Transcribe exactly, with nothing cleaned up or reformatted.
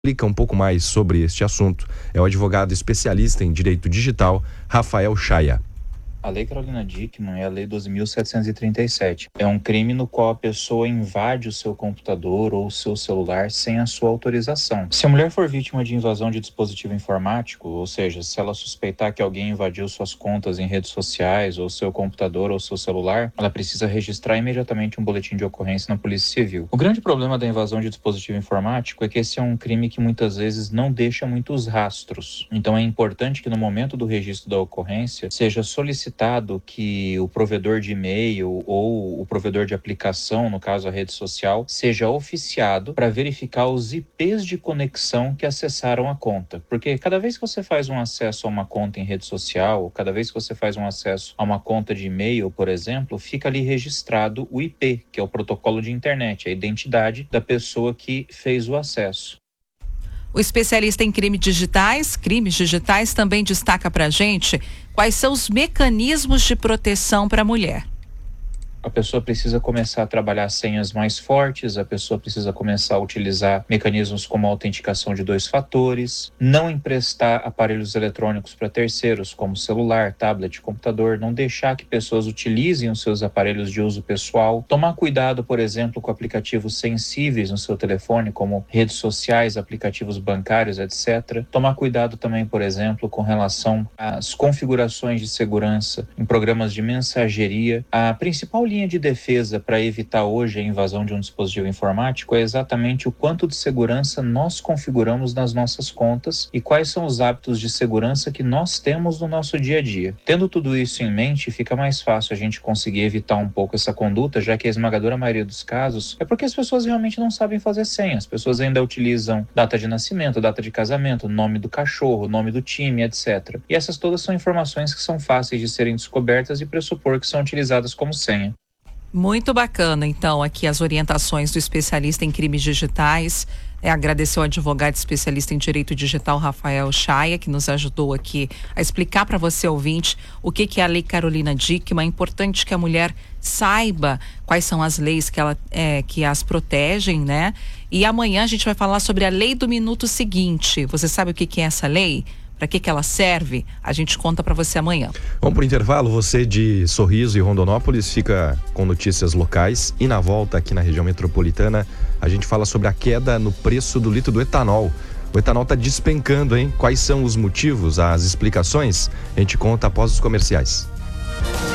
Explica um pouco mais sobre este assunto. É o advogado especialista em direito digital, Rafael Chaia. A Lei Carolina Dickmann é a Lei doze mil setecentos e trinta e sete. É um crime no qual a pessoa invade o seu computador ou o seu celular sem a sua autorização. Se a mulher for vítima de invasão de dispositivo informático, ou seja, se ela suspeitar que alguém invadiu suas contas em redes sociais, ou seu computador ou seu celular, ela precisa registrar imediatamente um boletim de ocorrência na Polícia Civil. O grande problema da invasão de dispositivo informático é que esse é um crime que muitas vezes não deixa muitos rastros. Então é importante que no momento do registro da ocorrência seja solicitado que o provedor de e-mail ou o provedor de aplicação, no caso a rede social, seja oficiado para verificar os I Ps de conexão que acessaram a conta. Porque cada vez que você faz um acesso a uma conta em rede social, cada vez que você faz um acesso a uma conta de e-mail, por exemplo, fica ali registrado o I P, que é o protocolo de internet, a identidade da pessoa que fez o acesso. O especialista em crimes digitais, crimes digitais, também destaca para a gente quais são os mecanismos de proteção para a mulher. A pessoa precisa começar a trabalhar senhas mais fortes, a pessoa precisa começar a utilizar mecanismos como a autenticação de dois fatores, não emprestar aparelhos eletrônicos para terceiros, como celular, tablet, computador, não deixar que pessoas utilizem os seus aparelhos de uso pessoal, tomar cuidado, por exemplo, com aplicativos sensíveis no seu telefone, como redes sociais, aplicativos bancários, etcétera. Tomar cuidado também, por exemplo, com relação às configurações de segurança em programas de mensageria. A principal linha de defesa para evitar hoje a invasão de um dispositivo informático é exatamente o quanto de segurança nós configuramos nas nossas contas e quais são os hábitos de segurança que nós temos no nosso dia a dia. Tendo tudo isso em mente, fica mais fácil a gente conseguir evitar um pouco essa conduta, já que a esmagadora maioria dos casos é porque as pessoas realmente não sabem fazer senha. As pessoas ainda utilizam data de nascimento, data de casamento, nome do cachorro, nome do time, etcétera. E essas todas são informações que são fáceis de serem descobertas e pressupor que são utilizadas como senha. Muito bacana, então, aqui as orientações do especialista em crimes digitais. É, agradecer ao advogado especialista em direito digital, Rafael Chaia, que nos ajudou aqui a explicar para você, ouvinte, o que, que é a Lei Carolina Dickmann. É importante que a mulher saiba quais são as leis que, ela, é, que as protegem, né? E amanhã a gente vai falar sobre a lei do minuto seguinte. Você sabe o que, que é essa lei? Para que, que ela serve? A gente conta para você amanhã. Vamos pro intervalo. Você de Sorriso e Rondonópolis fica com notícias locais e na volta aqui na região metropolitana a gente fala sobre a queda no preço do litro do etanol. O etanol está despencando, hein? Quais são os motivos, as explicações? A gente conta após os comerciais.